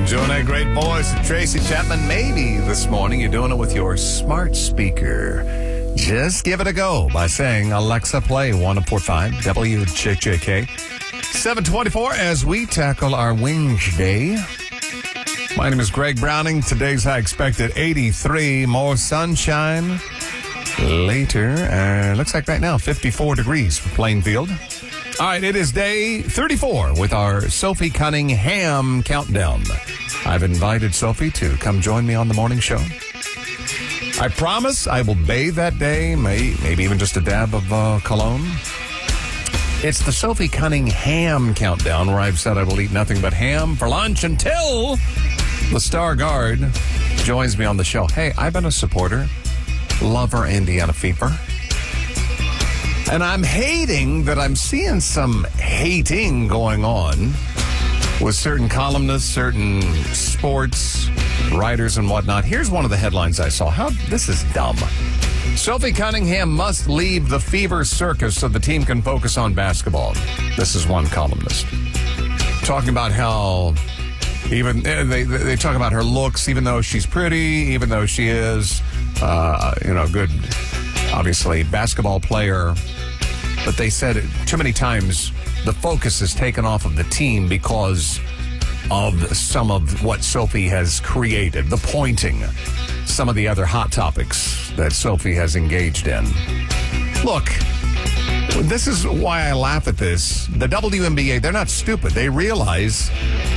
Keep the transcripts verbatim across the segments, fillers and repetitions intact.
Enjoying that great voice of Tracy Chapman. Maybe this morning you're doing it with your smart speaker. Just give it a go by saying, Alexa, play one oh four point five W J J K. seven twenty-four as we tackle our Wednesday. My name is Greg Browning. Today's high expected eighty-three. More sunshine later. Uh, looks like right now fifty-four degrees for Plainfield. All right, it is day thirty-four with our Sophie Cunningham countdown. I've invited Sophie to come join me on the morning show. I promise I will bathe that day, may, maybe even just a dab of uh, cologne. It's the Sophie Cunningham countdown where I've said I will eat nothing but ham for lunch until the Star Guard joins me on the show. Hey, I've been a supporter, lover Indiana Fever. And I'm hating that I'm seeing some hating going on with certain columnists, certain sports writers and whatnot. Here's one of the headlines I saw. How this is dumb. Sophie Cunningham must leave the Fever circus so the team can focus on basketball. This is one columnist talking about how even they they talk about her looks, even though she's pretty, even though she is uh, you know good, obviously basketball player. But they said too many times the focus is taken off of the team because of some of what Sophie has created, the pointing, some of the other hot topics that Sophie has engaged in. Look, this is why I laugh at this. The W N B A, they're not stupid. They realize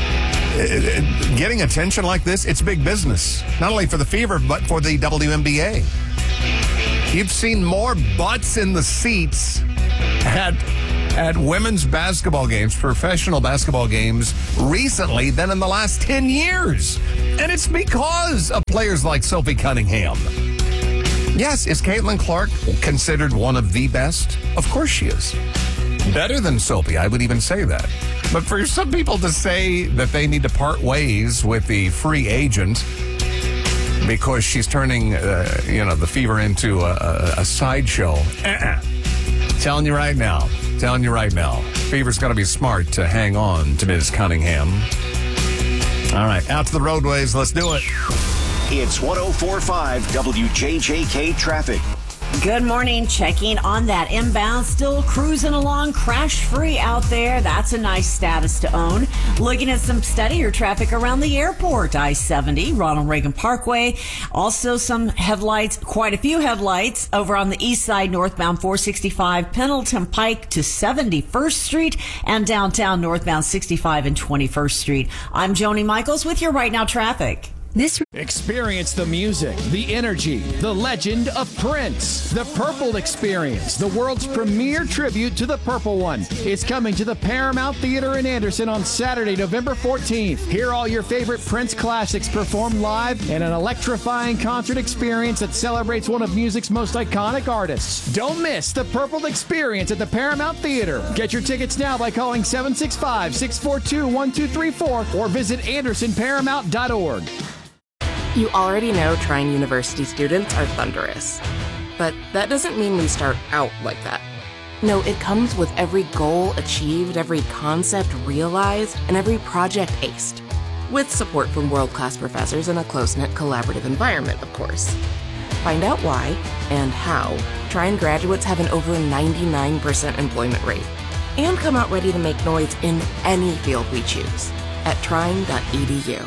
getting attention like this, it's big business. Not only for the Fever, but for the W N B A. You've seen more butts in the seats at at women's basketball games, professional basketball games, recently than in the last ten years. And it's because of players like Sophie Cunningham. Yes, is Caitlin Clark considered one of the best? Of course she is. Better than Sophie, I would even say that. But for some people to say that they need to part ways with the free agent because she's turning, uh, you know, the Fever into a, a, a sideshow. Uh-uh. Telling you right now. Telling you right now. Fever's got to be smart to hang on to Miz Cunningham. All right, out to the roadways. Let's do it. It's one oh four point five W J J K traffic. Good morning. Checking on that inbound. Still cruising along crash-free out there. That's a nice status to own. Looking at some steadier traffic around the airport. I seventy, Ronald Reagan Parkway. Also some headlights, quite a few headlights over on the east side, northbound four sixty-five, Pendleton Pike to seventy-first Street, and downtown northbound sixty-five and twenty-first Street. I'm Joni Michaels with your Right Now traffic. This Experience the music, the energy, the legend of Prince. The Purple Experience, the world's premier tribute to the Purple One, is coming to the Paramount Theater in Anderson on Saturday, November fourteenth. Hear all your favorite Prince classics performed live in an electrifying concert experience that celebrates one of music's most iconic artists. Don't miss the Purple Experience at the Paramount Theater. Get your tickets now by calling seven six five, six four two, one two three four or visit anderson paramount dot org. You already know Trine University students are thunderous. But that doesn't mean we start out like that. No, it comes with every goal achieved, every concept realized, and every project aced. With support from world-class professors in a close-knit collaborative environment, of course. Find out why and how Trine graduates have an over ninety-nine percent employment rate. And come out ready to make noise in any field we choose at trine dot e d u.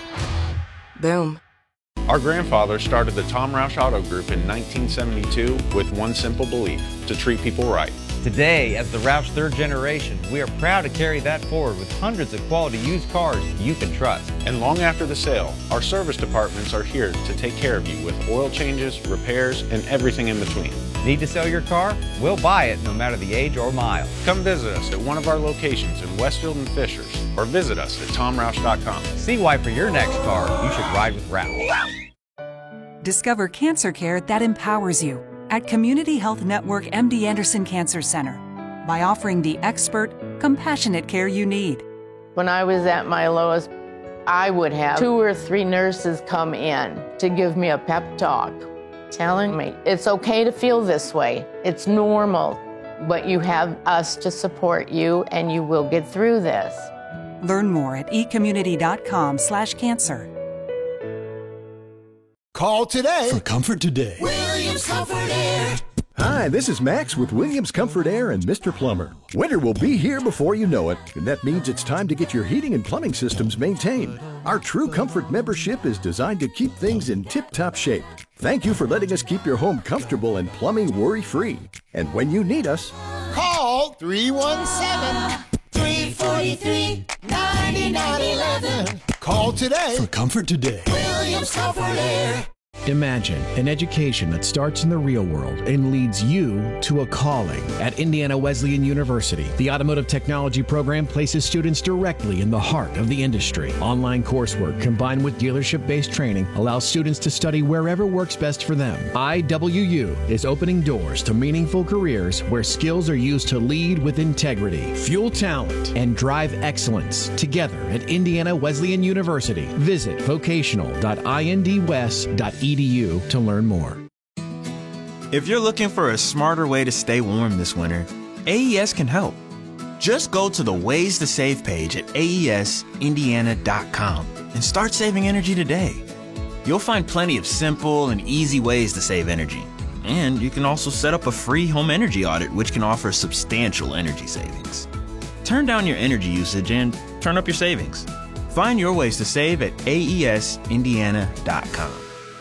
Boom. Our grandfather started the Tom Roush Auto Group in nineteen seventy-two with one simple belief: to treat people right. Today, as the Roush third generation, we are proud to carry that forward with hundreds of quality used cars you can trust. And long after the sale, our service departments are here to take care of you with oil changes, repairs, and everything in between. Need to sell your car? We'll buy it no matter the age or mile. Come visit us at one of our locations in Westfield and Fishers, or visit us at tom roush dot com. See why for your next car, you should ride with Roush. Discover cancer care that empowers you at Community Health Network M D Anderson Cancer Center by offering the expert, compassionate care you need. When I was at my lowest, I would have two or three nurses come in to give me a pep talk, telling me it's okay to feel this way. It's normal, but you have us to support you and you will get through this. Learn more at ecommunity.com slash cancer. Call today for Comfort Today. Williams Comfort Air. Hi, this is Max with Williams Comfort Air and Mister Plumber. Winter will be here before you know it, and that means it's time to get your heating and plumbing systems maintained. Our True Comfort membership is designed to keep things in tip-top shape. Thank you for letting us keep your home comfortable and plumbing worry-free. And when you need us, call three one seven, three four three, nine nine one one. Call today for Comfort Today. Williams Comfort Air. Imagine an education that starts in the real world and leads you to a calling. At Indiana Wesleyan University, the Automotive Technology program places students directly in the heart of the industry. Online coursework combined with dealership-based training allows students to study wherever works best for them. I W U is opening doors to meaningful careers where skills are used to lead with integrity, fuel talent, and drive excellence. Together at Indiana Wesleyan University. Visit vocational dot indwest dot e d u to learn more. If you're looking for a smarter way to stay warm this winter, A E S can help. Just go to the Ways to Save page at A E S indiana dot com and start saving energy today. You'll find plenty of simple and easy ways to save energy. And you can also set up a free home energy audit, which can offer substantial energy savings. Turn down your energy usage and turn up your savings. Find your ways to save at A E S indiana dot com.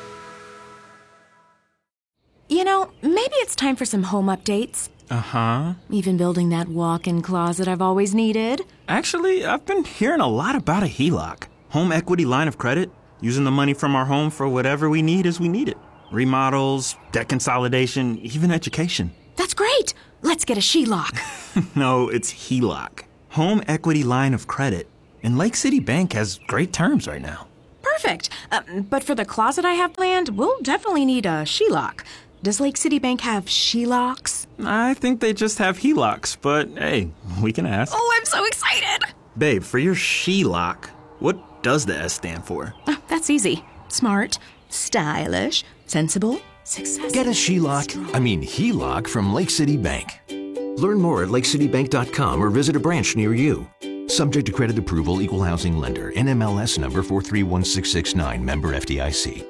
You know, maybe it's time for some home updates. Uh-huh. Even building that walk-in closet I've always needed. Actually, I've been hearing a lot about a H E L O C. Home equity line of credit. Using the money from our home for whatever we need as we need it. Remodels, debt consolidation, even education. That's great! Let's get a She Lock. No, it's H E L O C. Home equity line of credit. And Lake City Bank has great terms right now. Perfect. Uh, but for the closet I have planned, we'll definitely need a She Lock. Does Lake City Bank have She Locks? I think they just have H E L O Cs, but hey, we can ask. Oh, I'm so excited! Babe, for your She Lock, what does the S stand for? Oh, that's easy. Smart, stylish, sensible, successful. Get a She Lock, I mean H E L O C from Lake City Bank. Learn more at lake city bank dot com or visit a branch near you. Subject to credit approval, equal housing lender, N M L S number four three one six six nine, member F D I C.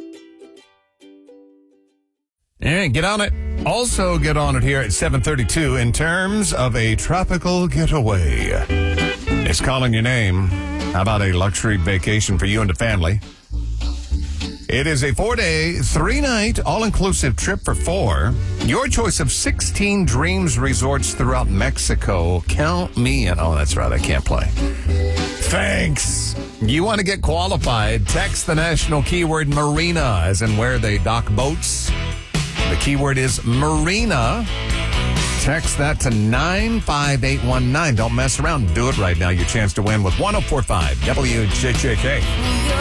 And get on it. Also get on it here at seven thirty-two in terms of a tropical getaway. It's calling your name. How about a luxury vacation for you and the family? It is a four-day, three-night, all-inclusive trip for four. Your choice of sixteen Dreams resorts throughout Mexico. Count me in. Oh, that's right. I can't play. Thanks. You want to get qualified? Text the national keyword marina, as in where they dock boats. The keyword is marina. Text that to nine five eight one nine. Don't mess around. Do it right now. Your chance to win with one oh four point five W J J K.